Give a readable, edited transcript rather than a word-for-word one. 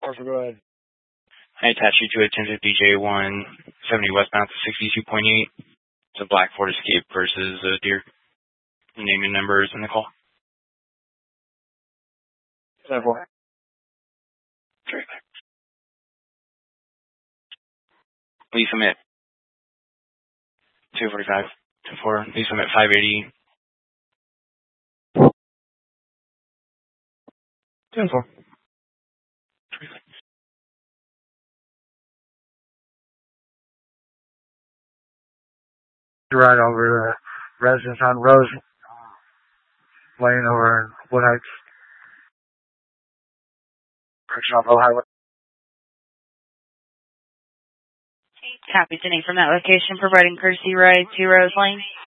Arthur, go ahead. I attached you to a 1050 J170 westbound to 62.8. It's a black Ford Escape versus a Deer. Name and numbers in the call. 7-4. Very clear. Please submit 245 to 4. Please submit 580. 10-4. Right over the residence on Rose Lane over in Wood Heights. Correction off Highway. Copy, Denny from that location, providing courtesy ride to Rose Lane.